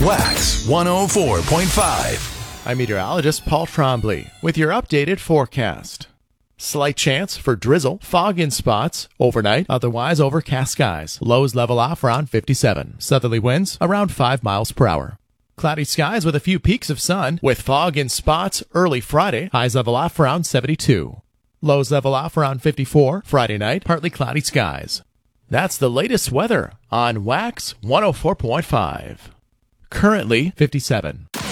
Wax 104.5. I'm meteorologist Paul Trombley with your updated forecast. Slight chance for drizzle, fog in spots, overnight, otherwise overcast skies. Lows level off around 57. Southerly winds around 5 miles per hour. Cloudy skies with a few peaks of sun, with fog in spots early Friday. Highs level off around 72. Lows level off around 54. Friday night, partly cloudy skies. That's the latest weather on Wax 104.5. Currently 57.